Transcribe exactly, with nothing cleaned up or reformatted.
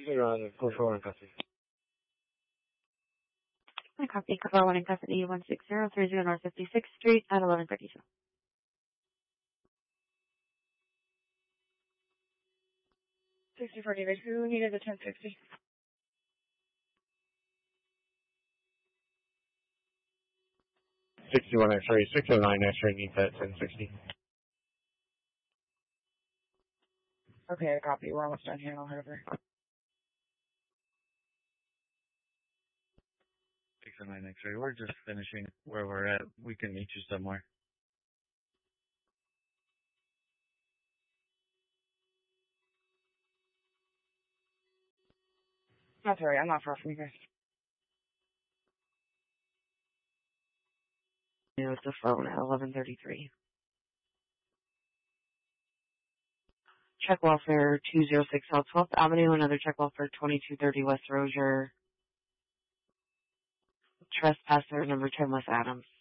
You're on four four one in custody. I copy. Cover one in custody, one six zero three zero North fifty-sixth Street at eleven thirty-two. sixty-four David, who needed the ten sixty? sixty-one X-ray, six oh nine X-ray needs that ten sixty. Okay, I copy. We're almost done here. I'll head over. six oh nine X-ray, we're just finishing where we're at. We can meet you somewhere. That's alright, I'm not far from you guys. You know, it's a phone at eleven thirty-three. Check welfare two oh six South twelfth Avenue, another check welfare twenty-two thirty West Rozier. Trespasser number ten West Adams.